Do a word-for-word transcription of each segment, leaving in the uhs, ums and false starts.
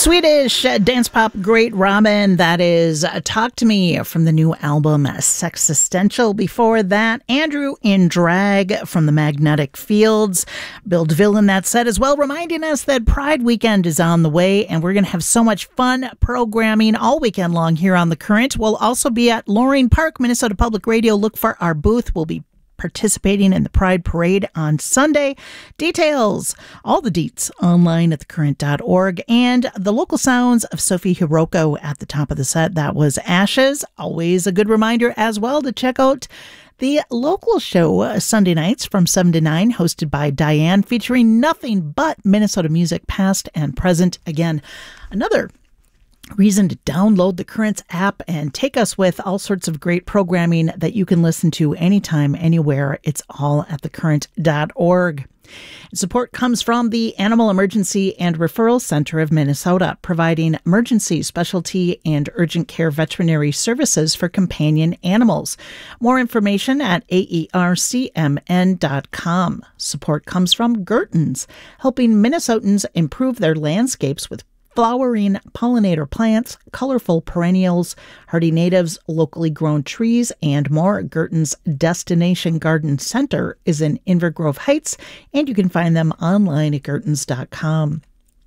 Swedish uh, dance pop great Robin. That is uh, Talk to Me from the new album Sexistential. Before that, Andrew in Drag from the Magnetic Fields. Bill DeVille in that set as well, reminding us that Pride Weekend is on the way, and we're going to have so much fun programming all weekend long here on The Current. We'll also be at Loring Park, Minnesota Public Radio. Look for our booth. We'll be participating in the Pride Parade on Sunday. Details, all the deets online at the current dot org, and the local sounds of Sophie Hiroko at the top of the set. That was Ashes. Always a good reminder as well to check out the local show uh, Sunday nights from seven to nine, hosted by Diane, featuring nothing but Minnesota music, past and present. Again, another reason to download the Currents app and take us with all sorts of great programming that you can listen to anytime, anywhere. It's all at the current dot org. Support comes from the Animal Emergency and Referral Center of Minnesota, providing emergency, specialty, and urgent care veterinary services for companion animals. More information at A E R C M N dot com. Support comes from Gertens, helping Minnesotans improve their landscapes with flowering pollinator plants, colorful perennials, hardy natives, locally grown trees, and more. Gertens Destination Garden Center is in Inver Grove Heights, and you can find them online at gertens dot com.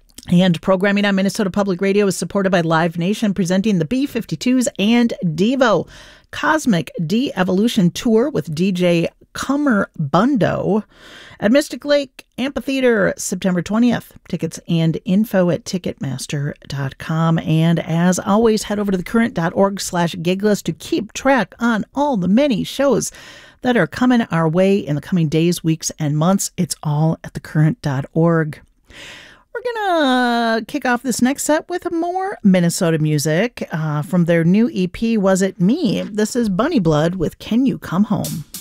And programming on Minnesota Public Radio is supported by Live Nation, presenting the B fifty-twos and Devo Cosmic De-Evolution Tour with D J Comer Bundo at Mystic Lake Amphitheater, September twentieth. Tickets and info at ticketmaster dot com. And as always, head over to the current dot org slash gig list to keep track on all the many shows that are coming our way in the coming days, weeks, and months. It's all at the current dot org. We're going to kick off this next set with more Minnesota music uh, from their new E P, Was It Me? This is Bunny Blood with Can You Come Home?